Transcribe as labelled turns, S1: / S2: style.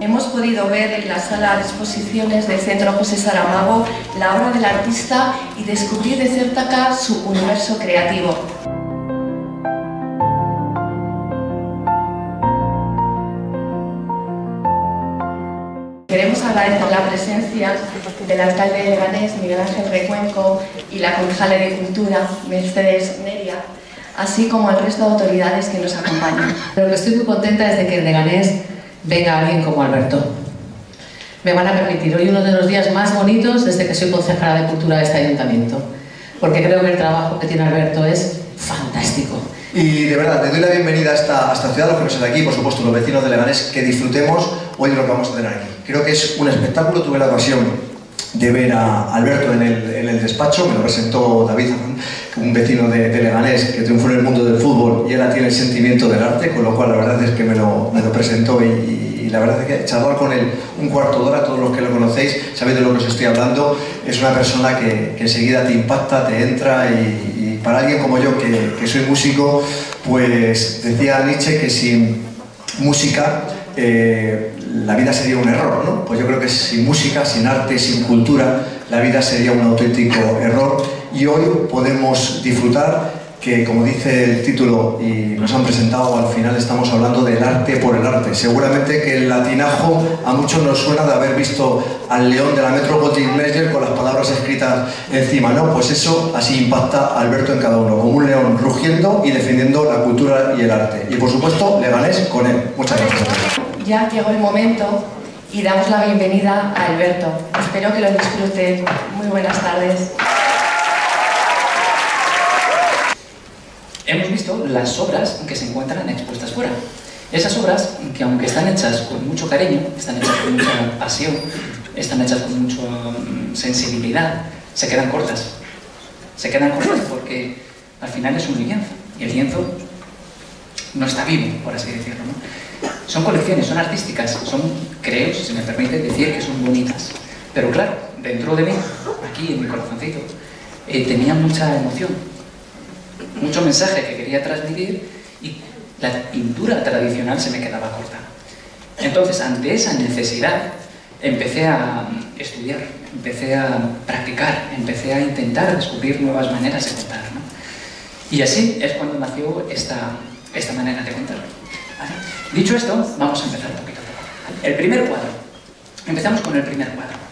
S1: hemos podido ver en la sala de exposiciones del Centro José Saramago la obra del artista y descubrir de cerca su universo creativo. Queremos agradecer la presencia del alcalde de Leganés, Miguel Ángel Recuenco, y la concejala de Cultura, Mercedes Neria, así como al resto de autoridades que nos acompañan.
S2: Lo que estoy muy contenta es de que en Leganés venga alguien como Alberto. Me van a permitir hoy uno de los días más bonitos desde que soy concejala de Cultura de este ayuntamiento, porque creo que el trabajo que tiene Alberto es fantástico.
S3: Y de verdad, le doy la bienvenida a esta ciudad, los que no son de aquí, por supuesto los vecinos de Leganés, que disfrutemos hoy de lo que vamos a tener aquí. Creo que es un espectáculo. Tuve la ocasión de ver a Alberto en el despacho, me lo presentó David, un vecino de Leganés que triunfó en el mundo del fútbol, y él tiene el sentimiento del arte, con lo cual la verdad es que me lo presentó y la verdad es que charlar con él un cuarto de hora, todos los que lo conocéis sabéis de lo que os estoy hablando. Es una persona que enseguida te impacta, te entra, y para alguien como yo que soy músico, pues decía Nietzsche que sin música la vida sería un error, ¿no? Pues yo creo que sin música, sin arte, sin cultura, la vida sería un auténtico error, y hoy podemos disfrutar que, como dice el título y nos han presentado, al final estamos hablando del arte por el arte. Seguramente que el latinajo a muchos nos suena de haber visto al león de la Metro Goldwyn Mayer con las palabras escritas encima, ¿no? Pues eso, así impacta a Alberto en cada uno, como un león rugiendo y defendiendo la cultura y el arte. Y por supuesto, Leganés con él. Muchas gracias.
S1: Ya llegó el momento y damos la bienvenida a Alberto. Espero que lo disfruten. Muy buenas tardes.
S4: Hemos visto las obras que se encuentran expuestas fuera. Esas obras que, aunque están hechas con mucho cariño, están hechas con mucha pasión, están hechas con mucha sensibilidad, se quedan cortas. Se quedan cortas porque al final es un lienzo, y el lienzo no está vivo, por así decirlo, ¿no? Son colecciones, son artísticas, creo, si se me permite decir, que son bonitas. Pero claro, dentro de mí, aquí en mi corazoncito, tenía mucha emoción, mucho mensaje que quería transmitir, y la pintura tradicional se me quedaba corta. Entonces, ante esa necesidad, empecé a estudiar, empecé a practicar, empecé a intentar descubrir nuevas maneras de contar, ¿no? Y así es cuando nació esta manera de contar. ¿Vale? Dicho esto, vamos a empezar un poquito a poco. El primer cuadro. Empezamos con el primer cuadro.